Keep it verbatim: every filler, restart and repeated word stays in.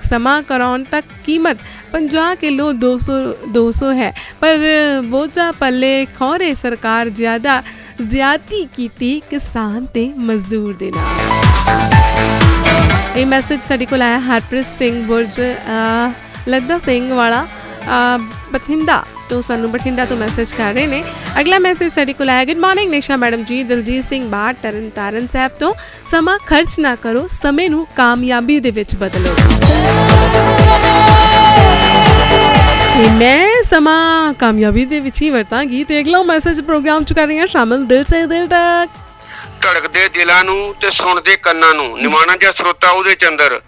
ਸਮਾਂ ਕਰਾਉਣ ਤੱਕ ਕੀਮਤ ਪੰਜਾਹ ਕਿਲੋ ਦੋ ਸੌ ਦੋ ਸੌ ਹੈ, ਪਰ ਬੋਝਾ ਪੱਲੇ ਖੌਰੇ ਸਰਕਾਰ ਜ਼ਿਆਦਾ ਜ਼ਿਆਦਤੀ ਕੀਤੀ ਕਿਸਾਨ ਤੇ ਮਜ਼ਦੂਰ ਦੇ ਨਾਲ। ਇਹ ਮੈਸੇਜ ਸਾਡੇ ਕੋਲ ਆਇਆ ਹਰਪ੍ਰੀਤ ਸਿੰਘ ਬੁਰਜ ਲੱਦਾ ਸਿੰਘ ਵਾਲਾ ਬਠਿੰਡਾ ਤੋਂ, ਸਾਨੂੰ ਬਠਿੰਡਾ ਤੋਂ ਮੈਸੇਜ ਕਰ ਰਹੇ ਨੇ। ਅਗਲਾ ਮੈਸੇਜ ਸਾਡੇ ਕੋਲ ਆਇਆ, ਗੁੱਡ ਮਾਰਨਿੰਗ ਨਿਸ਼ਾ ਮੈਡਮ ਜੀ, ਦਲਜੀਤ ਸਿੰਘ ਬਾਠ ਤਰਨ ਤਾਰਨ ਸਾਹਿਬ ਤੋਂ, ਸਮਾਂ ਖਰਚ ਨਾ ਕਰੋ, ਸਮੇਂ ਨੂੰ ਕਾਮਯਾਬੀ ਦੇ ਵਿੱਚ ਬਦਲੋ। ਤੇ ਮੈਂ ਸਮਾਂ ਕਾਮਯਾਬੀ ਦੇ ਵਿੱਚ ਹੀ ਵਰਤਾਂਗੀ। ਤੇ ਅਗਲਾ ਮੈਸੇਜ ਪ੍ਰੋਗਰਾਮ 'ਚ ਕਰ ਰਹੀ ਹਾਂ ਸ਼ਾਮਲ ਦਿਲ ਸੇ ਦਿਲ ਤੱਕ। ਧੜਕਦੇ ਦਿਲਾਂ ਨੂੰ ਤੇ ਸੁਣਦੇ ਕੰਨਾਂ ਨੂੰ, ਨਿਮਾਣਾ ਜਿਹਾ ਸਰੋਤਾ ਉਹਦੇ ਚ ਅੰਦਰ